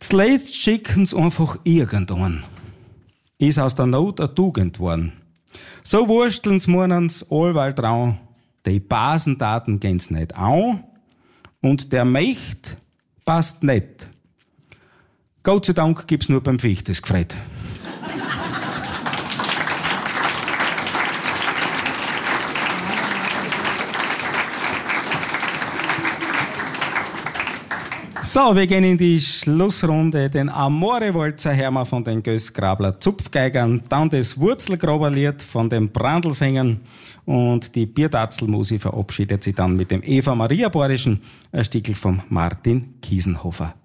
Zuletzt schicken sie einfach irgendwann. Ist aus der Not eine Tugend worden. So wursteln sie morgens allweil drauf. Die Basendaten gehen's nicht an. Und der Mächt passt nicht. Gott sei Dank gibt's nur beim Fichtesgefreit. So, wir gehen in die Schlussrunde. Den Amore-Walzer hören wir von den Gößgrabler Zupfgeigern, dann das Wurzelgraberlied von den Brandlsängern und die Bierdatzelmusi verabschiedet sich dann mit dem Eva-Maria-Borischen, ein Stickel von Martin Kiesenhofer.